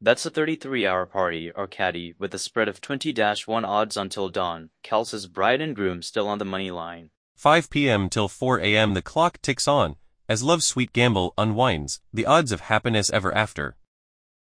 That's a 33-hour party, or caddy, with a spread of 20-1 odds until dawn. Cal says bride and groom still on the money line. 5 p.m. till 4 a.m. the clock ticks on, as love's sweet gamble unwinds, the odds of happiness ever after.